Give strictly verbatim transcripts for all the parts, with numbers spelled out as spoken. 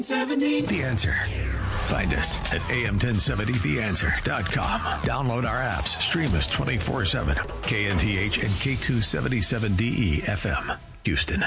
The Answer. Find us at A M ten seventy the answer dot com. Download our apps. Stream us twenty-four seven. K N T H and K two seventy-seven D E F M. Houston.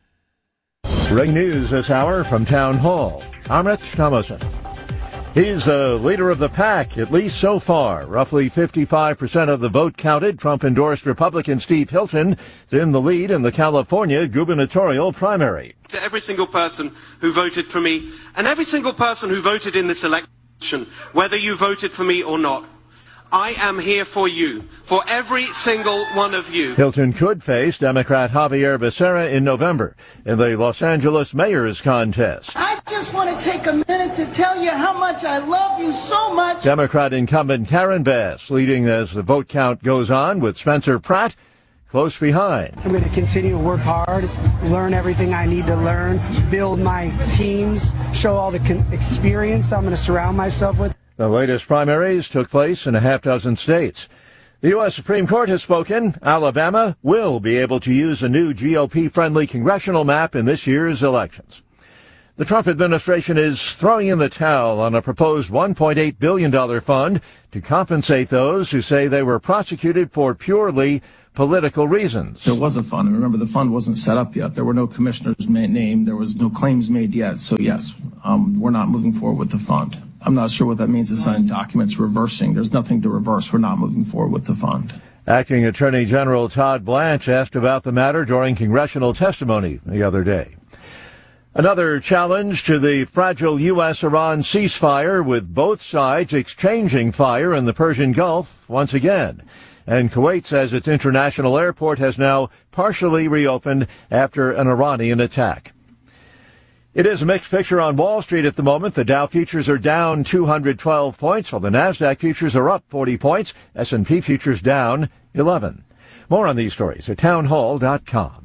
Ring news this hour from Town Hall. I'm Rich Thomason. He's the leader of the pack, at least so far. Roughly fifty-five percent of the vote counted. Trump-endorsed Republican Steve Hilton is in the lead in the California gubernatorial primary. To every single person who voted for me, and every single person who voted in this election, whether you voted for me or not, I am here for you, for every single one of you. Hilton could face Democrat Javier Becerra in November in the Los Angeles mayor's contest. I just want to take a minute to tell you how much I love you so much. Democrat incumbent Karen Bass leading as the vote count goes on, with Spencer Pratt close behind. I'm going to continue to work hard, learn everything I need to learn, build my teams, show all the con- experience I'm going to surround myself with. The latest primaries took place in a half dozen states. The U S Supreme Court has spoken. Alabama will be able to use a new G O P-friendly congressional map in this year's elections. The Trump administration is throwing in the towel on a proposed one point eight billion dollars fund to compensate those who say they were prosecuted for purely political reasons. There was a fund. Remember, the fund wasn't set up yet. There were no commissioners named. There was no claims made yet. So, yes, um, we're not moving forward with the fund. I'm not sure what that means to sign documents reversing. There's nothing to reverse. We're not moving forward with the fund. Acting Attorney General Todd Blanche asked about the matter during congressional testimony the other day. Another challenge to the fragile U S Iran ceasefire, with both sides exchanging fire in the Persian Gulf once again. And Kuwait says its international airport has now partially reopened after an Iranian attack. It is a mixed picture on Wall Street at the moment. The Dow futures are down two hundred twelve points, while the NASDAQ futures are up forty points. S and P futures down eleven. More on these stories at townhall dot com.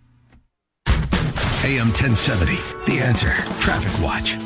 A M ten seventy, The Answer. Traffic Watch.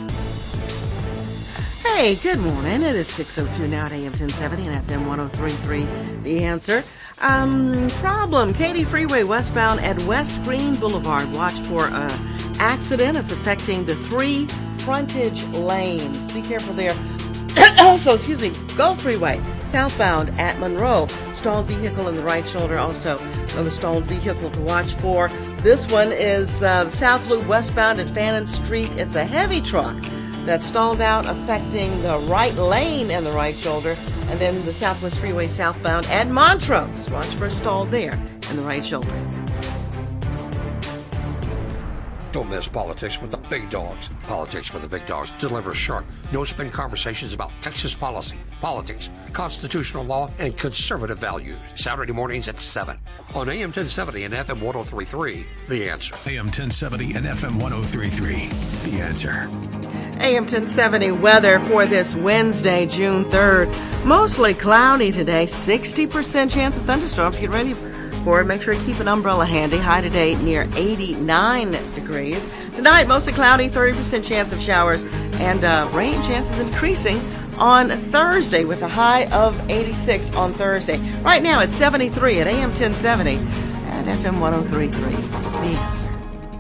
Hey, good morning. It is six oh two now at A M ten seventy and F M ten thirty-three. The Answer. Um, problem. Katy Freeway westbound at West Green Boulevard. Watch for a accident. It's affecting the three frontage lanes. Be careful there. Also, excuse me, Gulf Freeway southbound at Monroe. Stalled vehicle in the right shoulder. Also, another stalled vehicle to watch for. This one is uh, the South Loop westbound at Fannin Street. It's a heavy truck that's stalled out, affecting the right lane and the right shoulder. And then the Southwest Freeway southbound at Montrose. Watch for a stall there in the right shoulder. Don't miss Politics with the Big Dogs. Politics with the Big Dogs delivers sharp, no-spin conversations about Texas policy, politics, constitutional law, and conservative values. Saturday mornings at seven on A M ten seventy and F M ten thirty-three. The Answer. A M ten seventy and F M ten thirty-three. The Answer. A M ten seventy weather for this Wednesday, June third. Mostly cloudy today. sixty percent chance of thunderstorms. Get ready for it. Make sure you keep an umbrella handy. High today near eighty-nine degrees. Tonight, mostly cloudy, thirty percent chance of showers, and uh, rain chances increasing on Thursday with a high of eighty-six on Thursday. Right now, it's seventy-three at A M ten seventy and F M ten thirty-three. The Answer.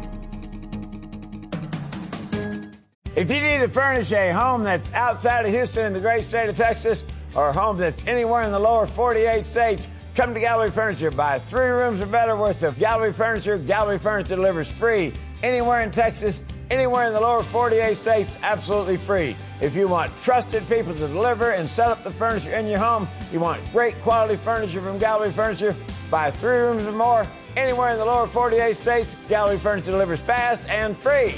If you need to furnish a home that's outside of Houston in the great state of Texas, or a home that's anywhere in the lower forty-eight states, come to Gallery Furniture. Buy three rooms or better worth of Gallery Furniture. Gallery Furniture delivers free anywhere in Texas, anywhere in the lower forty-eight states, absolutely free. If you want trusted people to deliver and set up the furniture in your home, you want great quality furniture from Gallery Furniture, buy three rooms or more anywhere in the lower forty-eight states. Gallery Furniture delivers fast and free.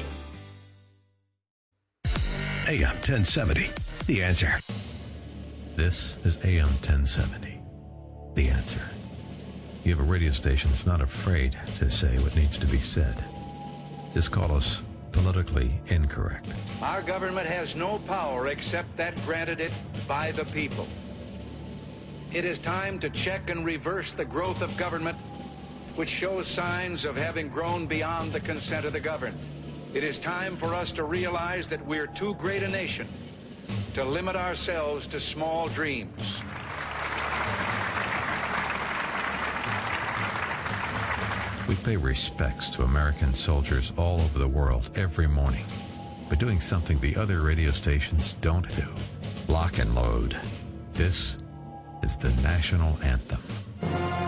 A M ten seventy, The Answer. This is A M ten seventy, The Answer. You have a radio station that's not afraid to say what needs to be said. Just call us politically incorrect. Our government has no power except that granted it by the people. It is time to check and reverse the growth of government, which shows signs of having grown beyond the consent of the governed. It is time for us to realize that we're too great a nation to limit ourselves to small dreams. We pay respects to American soldiers all over the world every morning. but doing something the other radio stations don't do. Lock and load. This is the national anthem.